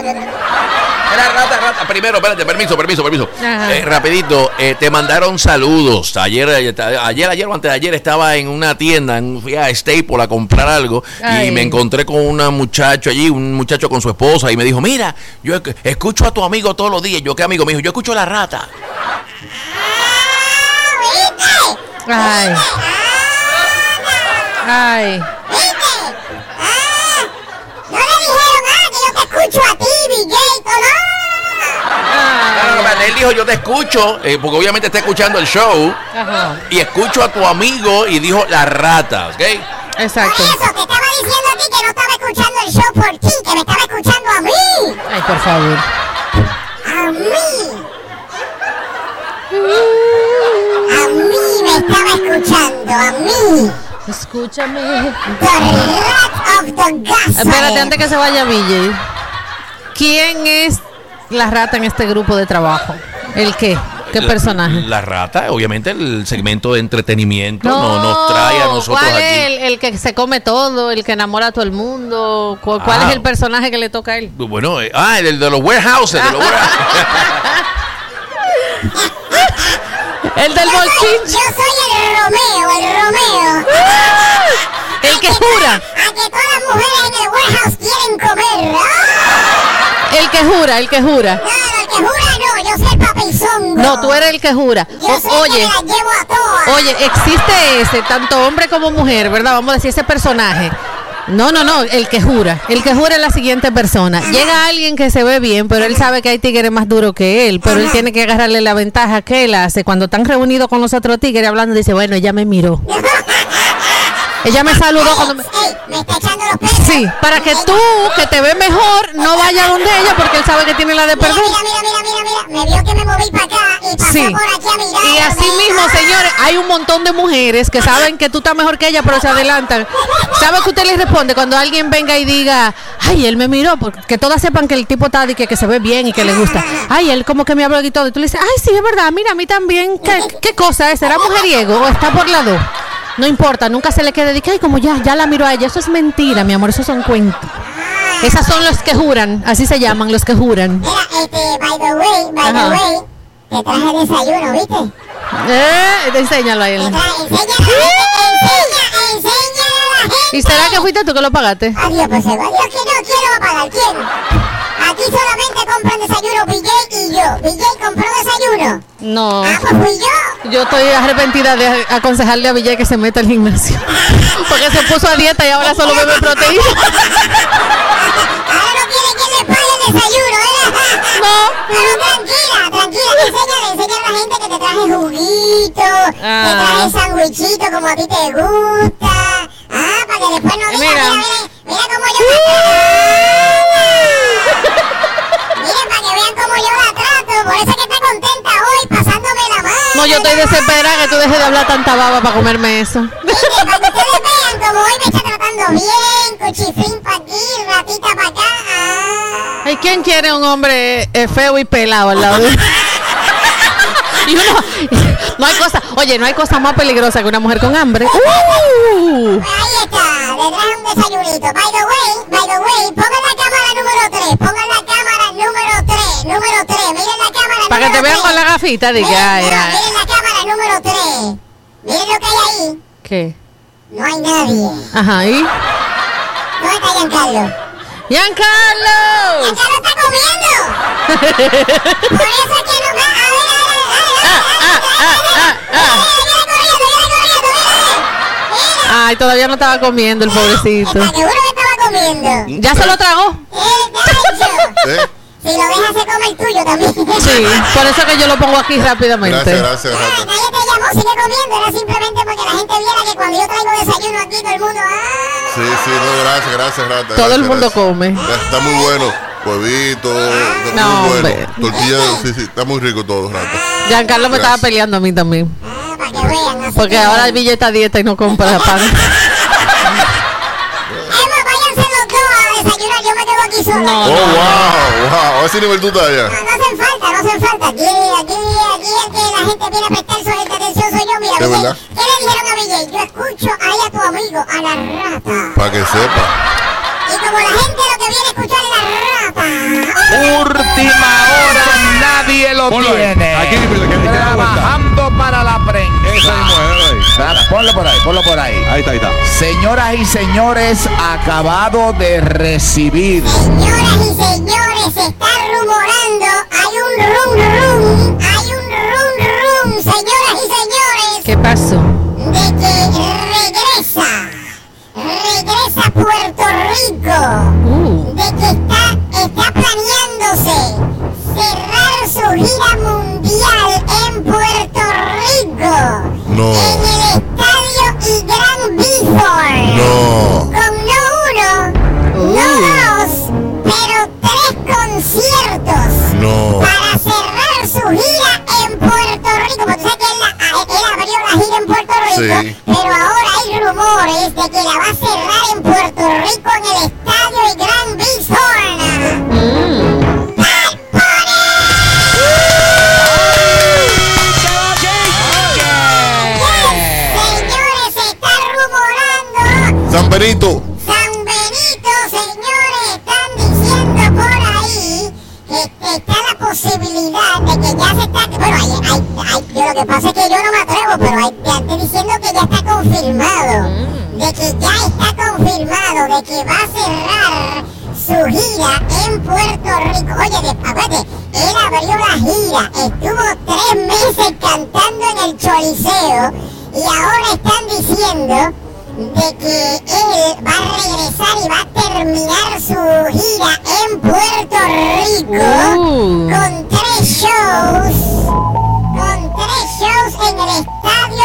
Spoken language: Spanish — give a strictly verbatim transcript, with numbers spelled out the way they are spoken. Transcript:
Era rata, rata. Primero, espérate, permiso, permiso, permiso. Eh, rapidito, eh, te mandaron saludos. Ayer, ayer, ayer o antes de ayer estaba en una tienda, en, fui a Staples a comprar algo. Ay. Y me encontré con un muchacho allí, un muchacho con su esposa, y me dijo, mira, yo escucho a tu amigo todos los días. Yo, ¿qué amigo? Me dijo, yo escucho a la rata. Ay. Ay. No le dijeron nada, que yo te escucho a ti, D J, ¿no? No, no, no, él dijo, yo te escucho, eh, porque obviamente está escuchando el show. Ajá. Y escucho a tu amigo y dijo la rata, ¿ok? Exacto. Por eso, que estaba diciendo a ti que no estaba escuchando el show por ti, que me estaba escuchando a mí. Ay, por favor. A mí. A mí me estaba escuchando, a mí. Escúchame. The Rat of the Gossip. Espérate, antes que se vaya V J. ¿Quién es la rata en este grupo de trabajo? ¿El qué? ¿Qué la, personaje? La rata, obviamente el segmento de entretenimiento no, no nos trae a nosotros ¿cuál aquí. es el, el que se come todo, el que enamora a todo el mundo? ¿Cuál, cuál ah, es el personaje que le toca a él? Bueno, eh, ah, el de los warehouses. De los warehouses. El del bolsillo. Yo soy el Romeo, el Romeo. El que jura. A que todas las mujeres en el warehouse quieren comer. El que jura, el que jura. No, no, el que jura no, yo soy el papizongo. No, tú eres el que jura. Yo O, soy oye, el que las llevo a todas. Oye, existe ese, tanto hombre como mujer, ¿verdad? Vamos a decir ese personaje. No, no, no, el que jura. El que jura es la siguiente persona. Ajá. Llega alguien que se ve bien, pero él sabe que hay tigres más duros que él, pero Ajá. él tiene que agarrarle la ventaja que él hace. Cuando están reunidos con los otros tigres hablando, dice, bueno, ella me miró. Ella me saludó cuando me... Ey, me está echando los pelos. Sí, para que tú, que te ves mejor, no vayas donde ella porque él sabe que tiene la de perder. Mira, mira, mira, mira, mira, me vio que me moví para acá y pasó sí. por aquí a mirar. Y así mismo, señores, hay un montón de mujeres que saben que tú estás mejor que ella, pero se adelantan. ¿Sabe que usted les responde cuando alguien venga y diga, ay, él me miró? Porque todas sepan que el tipo está de que, que se ve bien y que le gusta. Ay, él como que me habló y todo. Y tú le dices, ay, sí, es verdad, mira, a mí también. ¿Qué, qué cosa es? ¿Será mujeriego o está por la dos? No importa, nunca se le quede de que, ay, como ya, ya la miro a ella. Eso es mentira, mi amor, eso son cuentos. Esas son los que juran, así se llaman, los que juran. Mira, este, by the way, by Ajá. the way, te traje desayuno, ¿viste? Eh, enséñalo a él. Te traje, enséñalo, enseña, enseña a la gente. ¿Y será que fuiste tú que lo pagaste? Adiós, pues, adiós, que no, ¿quién lo va a pagar? ¿Quién? Aquí solamente compran desayuno V J y yo. V J compró desayuno. No. Ah, pues fui yo. Yo estoy arrepentida de aconsejarle a V J que se meta al gimnasio. Porque se puso a dieta y ahora solo bebe proteína. Ahora no quiere que le pague el desayuno, ¿verdad? No. Pero tranquila, tranquila, enséñale, enséñale a la gente que te traje juguito, ah. te traje sandwichito como a ti te gusta. Ah, para que después no digas, mira, mira, mira, mira cómo yo la trato. Miren, para que vean cómo yo la trato. Por eso es que está contenta hoy, pasándome la mano. No, yo estoy desesperada que tú dejes de hablar tanta baba para comerme eso. Mire, para que ustedes vean como hoy me está tratando bien, cuchifrín para aquí, ratita para acá. Ah. Ay, ¿quién quiere un hombre eh, feo y pelado al lado de él? Y uno, no hay cosa, oye, no hay cosa más peligrosa que una mujer con hambre. Uh. Ahí está, le traje un desayunito. By the way, by the way, pongan la cámara número tres, pongan la cámara número tres, número tres, miren la cámara para que te vean con la gafita, diga. Miren, ay, miren, miren la cámara número tres. Miren lo que hay ahí. ¿Qué? No hay nadie. Ajá, ¿y? ¿Dónde está Giancarlo? ¡Giancarlo! ¡Giancarlo está comiendo! Por eso es que no va. A ver, a ver, ah, ah, ah, ah. Ay, todavía no estaba comiendo el pobrecito. ¿Estás seguro que estaba comiendo? ¿Ya se lo tragó? ¿Eh? Si lo dejas se come el tuyo también. Sí, por eso que yo lo pongo aquí rápidamente. Gracias, gracias. Ah, nadie te llamó, sigue comiendo. Era simplemente porque la gente viera que cuando yo traigo desayuno aquí todo el mundo... ¡Ah! Sí, sí, no, gracias, gracias, Rata. Todo gracias, el mundo gracias. come. Está muy bueno. Huevito, está no, muy bueno. Hombre. Tortilla, sí, sí, está muy rico todo, Rata. Giancarlo me estaba peleando a mí también. Ah, para que vean. Así porque que... ahora el billete a dieta y no compra pan. Desayunar, yo me quedo aquí sola. No, oh, no, wow, wow, a ese nivel tú estás allá. No, no hacen falta, no hacen falta. Aquí, aquí, aquí el que la gente viene a prestar su atención soy yo. Mira, ¿de verdad? ¿Qué le dijeron a V J? Yo escucho ahí a tu amigo, a la rata. Para que sepa. Y como la gente lo que viene a escuchar es la rata. Última hora, nadie lo Ponlo ahí. tiene. Aquí, que- que- que- que- Trabajando para la prensa. Esa misma, déjalo ahí. Ah, Ponlo por ahí, ponlo por ahí. Ahí está, ahí está. Señoras y señores, acabado de recibir. Señoras y señores, se está rumorando. Hay un rum rum. Hay un rum rum, señoras y señores. ¿Qué pasó? De que regresa. Regresa a Puerto Rico. Uh. De que está, está planeándose cerrar su gira mundial en Puerto Rico. No. En el estadio y Gran Bithorn. No. Con no uno, no dos, pero tres conciertos. No. Para cerrar su gira en Puerto Rico. Porque tú sabes que él, la- él abrió la gira en Puerto Rico. Sí. Pero ahora hay rumores de que la va a cerrar en Puerto Rico en el estadio y Gran Bithorn. ¡Bad Bunny! Señores, se está rumorando. San Benito. San Benito, señores, están diciendo por ahí que, que está la posibilidad de que ya se está... Bueno, hay, hay, hay- yo lo que pasa es que yo no me atrevo, pero hay, te estoy diciendo que ya está confirmado. De que ya está confirmado, de que va a cerrar su gira en Puerto Rico. Oye, de, aparte, él abrió la gira, estuvo tres meses cantando en el Choliseo y ahora están diciendo de que él va a regresar y va a terminar su gira en Puerto Rico Uh. con tres shows, con tres shows en el estadio